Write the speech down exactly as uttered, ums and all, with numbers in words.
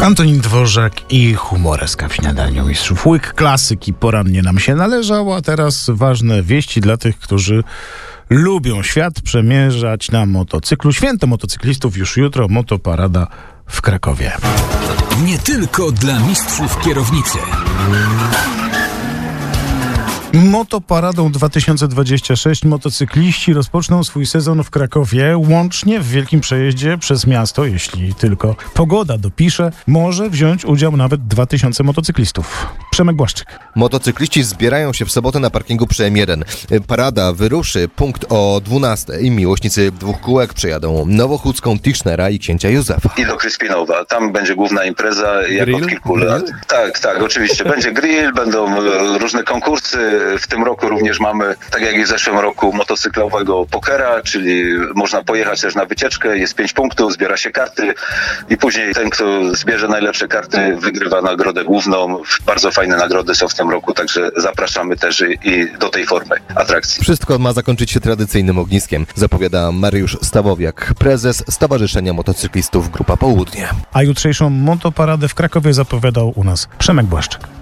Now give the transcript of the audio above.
Antonin Dworzak i humoreska w śniadaniu mistrzów. Łyk klasyki porannie nam się należał, a teraz ważne wieści dla tych, którzy lubią świat przemierzać na motocyklu. Święto motocyklistów już jutro, motoparada w Krakowie. Nie tylko dla mistrzów kierownicy. Motoparadą dwa tysiące dwudziestym szóstym motocykliści rozpoczną swój sezon w Krakowie. Łącznie w wielkim przejeździe przez miasto, jeśli tylko pogoda dopisze, może wziąć udział nawet dwa tysiące motocyklistów. Przemek Błaszczyk. Motocykliści zbierają się w sobotę na parkingu przy M jeden. Parada wyruszy punkt o dwunastej. Miłośnicy dwóch kółek przejadą Nowochódzką, Tischnera i Księcia Józefa. I do Kryspinowa. Tam będzie główna impreza, jak Grill? od kilku lat. Tak, tak, oczywiście. Będzie grill, będą różne konkursy. W tym roku również mamy, tak jak i w zeszłym roku, motocyklowego pokera, czyli można pojechać też na wycieczkę, jest pięć punktów, zbiera się karty i później ten, kto zbierze najlepsze karty, wygrywa nagrodę główną. Bardzo fajne nagrody są w tym roku, także zapraszamy też i do tej formy atrakcji. Wszystko ma zakończyć się tradycyjnym ogniskiem, zapowiada Mariusz Stawowiak, prezes Stowarzyszenia Motocyklistów Grupa Południe. A jutrzejszą motoparadę w Krakowie zapowiadał u nas Przemek Błaszczyk.